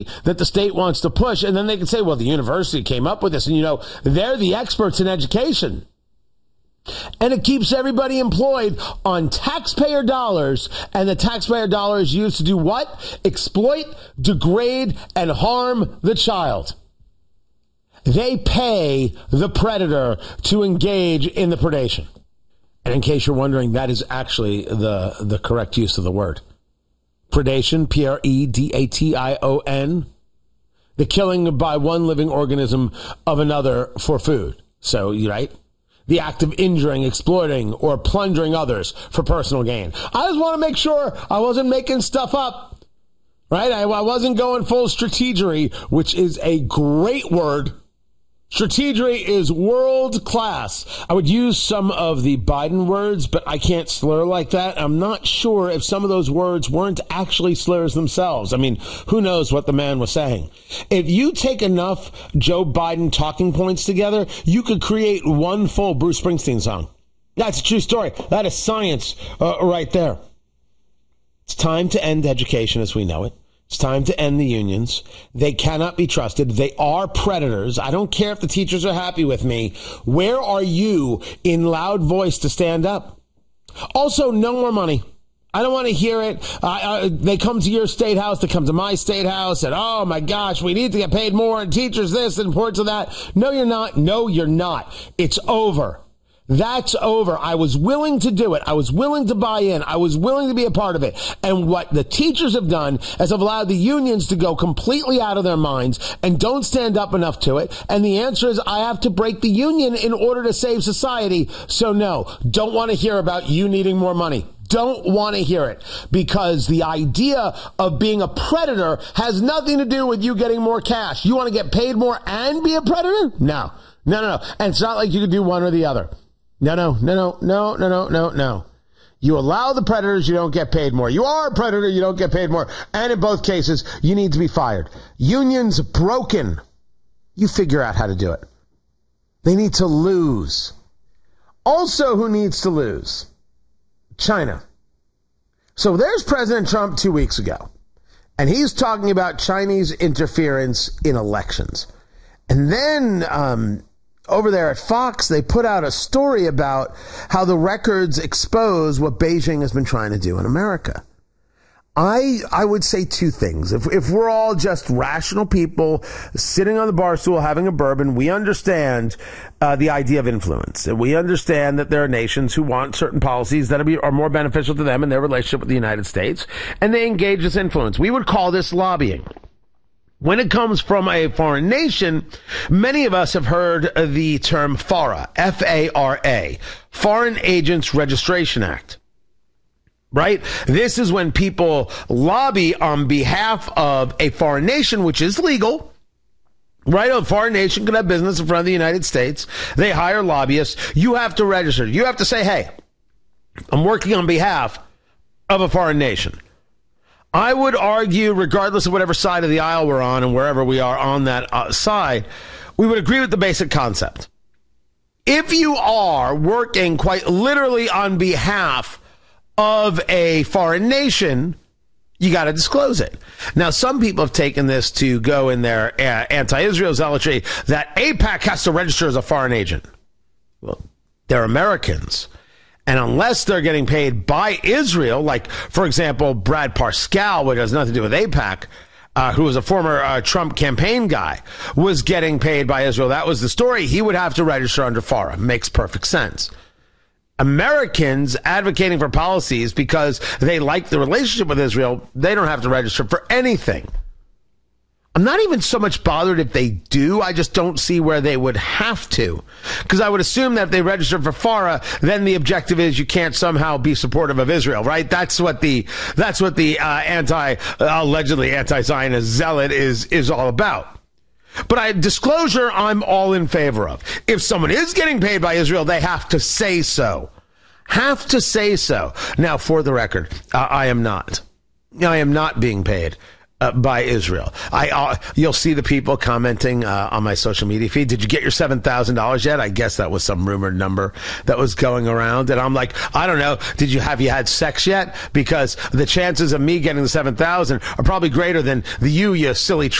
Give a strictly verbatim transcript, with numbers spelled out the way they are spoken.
that the state wants to push. And then they can say, well, the university came up with this. And, you know, they're the experts in education. And it keeps everybody employed on taxpayer dollars. And the taxpayer dollar is used to do what? Exploit, degrade, and harm the child. They pay the predator to engage in the predation. And in case you're wondering, that is actually the, the correct use of the word. Predation, P R E D A T I O N. The killing by one living organism of another for food. So, right? The act of injuring, exploiting, or plundering others for personal gain. I just want to make sure I wasn't making stuff up. Right? I, I wasn't going full strategery, which is a great word. Strategery is world class. I would use some of the Biden words, but I can't slur like that. I'm not sure if some of those words weren't actually slurs themselves. I mean, who knows what the man was saying? If you take enough Joe Biden talking points together, you could create one full Bruce Springsteen song. That's a true story. That is science uh, right there. It's time to end education as we know it. It's time to end the unions. They cannot be trusted. They are predators. I don't care if the teachers are happy with me. Where are you in loud voice to stand up? Also, no more money. I don't want to hear it. Uh, uh, they come to your state house. They come to my state house and, oh, my gosh, we need to get paid more and teachers this and reports of that. No, you're not. No, you're not. It's over. That's over. I was willing to do it. I was willing to buy in. I was willing to be a part of it. And what the teachers have done is have allowed the unions to go completely out of their minds and don't stand up enough to it. And the answer is I have to break the union in order to save society. So no, don't want to hear about you needing more money. Don't want to hear it, because the idea of being a predator has nothing to do with you getting more cash. You want to get paid more and be a predator? No, no, no, no. And it's not like you can do one or the other. No, no, no, no, no, no, no, no, no. You allow the predators, you don't get paid more. You are a predator, you don't get paid more. And in both cases, you need to be fired. Unions broken. You figure out how to do it. They need to lose. Also, who needs to lose? China. So there's President Trump two weeks ago, and he's talking about Chinese interference in elections. And then, um, over there at Fox, they put out a story about how the records expose what Beijing has been trying to do in America. I I would say two things. If if we're all just rational people sitting on the bar stool having a bourbon, we understand uh, the idea of influence. And we understand that there are nations who want certain policies that are, are more beneficial to them in their relationship with the United States, and they engage this influence. We would call this lobbying. When it comes from a foreign nation, many of us have heard the term FARA, F A R A, Foreign Agents Registration Act. Right? This is when people lobby on behalf of a foreign nation, which is legal. Right? A foreign nation could have business in front of the United States. They hire lobbyists. You have to register. You have to say, hey, I'm working on behalf of a foreign nation. I would argue, regardless of whatever side of the aisle we're on and wherever we are on that uh, side, we would agree with the basic concept. If you are working quite literally on behalf of a foreign nation, you got to disclose it. Now, some people have taken this to go in their uh, anti-Israel zealotry that AIPAC has to register as a foreign agent. Well, they're Americans. And unless they're getting paid by Israel, like, for example, Brad Parscale, which has nothing to do with AIPAC, uh, who was a former uh, Trump campaign guy, was getting paid by Israel. That was the story. He would have to register under FARA. Makes perfect sense. Americans advocating for policies because they like the relationship with Israel, they don't have to register for anything. I'm not even so much bothered if they do. I just don't see where they would have to. Because I would assume that if they register for FARA, then the objective is you can't somehow be supportive of Israel, right? That's what the, that's what the, uh, anti, uh, allegedly anti-Zionist zealot is, is all about. But I, disclosure, I'm all in favor of. If someone is getting paid by Israel, they have to say so. Have to say so. Now, for the record, uh, I am not. I am not being paid Uh, by Israel. I uh, you'll see the people commenting uh, on my social media feed. Did you get your seven thousand dollars yet? I guess that was some rumored number that was going around. And I'm like, I don't know. Did you have you had sex yet? Because the chances of me getting the seven thousand are probably greater than the you, you silly